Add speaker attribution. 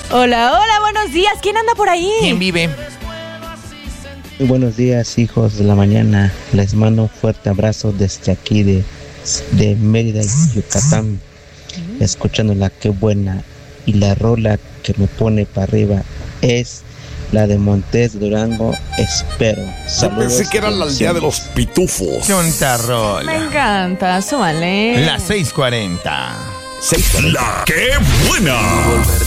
Speaker 1: Hola, hola, buenos días. ¿Quién anda por ahí?
Speaker 2: ¿Quién vive?
Speaker 3: Muy buenos días, hijos de la mañana. Les mando un fuerte abrazo desde aquí de Mérida, Yucatán. Escuchándola, qué buena. Y la rola que me pone para arriba es la de Montes de Durango, Espero.
Speaker 4: Yo pensé que era la aldea de los pitufos.
Speaker 2: Qué bonita rola.
Speaker 1: Me encanta, súmale.
Speaker 2: La 6:40.
Speaker 4: La que buena.